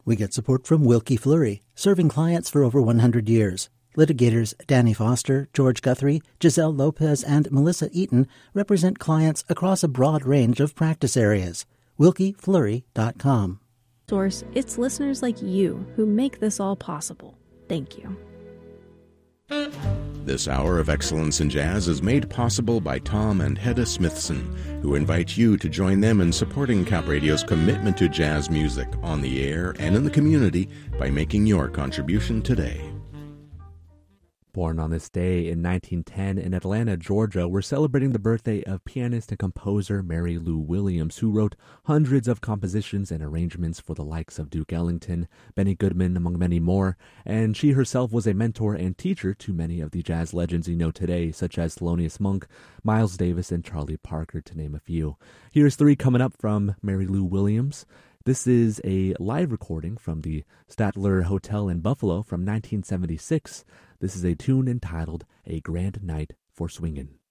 We get support from Wilkie Fleury, serving clients for over 100 years. Litigators Danny Foster, George Guthrie, Giselle Lopez, and Melissa Eaton represent clients across a broad range of practice areas. WilkieFleury.com. Source, it's listeners like you who make this all possible. Thank you. This hour of Excellence in Jazz is made possible by Tom and Hedda Smithson, who invite you to join them in supporting Cap Radio's commitment to jazz music on the air and in the community by making your contribution today. Born on this day in 1910 in Atlanta, Georgia, we're celebrating the birthday of pianist and composer Mary Lou Williams, who wrote hundreds of compositions and arrangements for the likes of Duke Ellington, Benny Goodman, among many more, and she herself was a mentor and teacher to many of the jazz legends you know today, such as Thelonious Monk, Miles Davis, and Charlie Parker, to name a few. Here's three coming up from Mary Lou Williams. This is a live recording from the Statler Hotel in Buffalo from 1976. This is a tune entitled A Grand Night for Swingin'.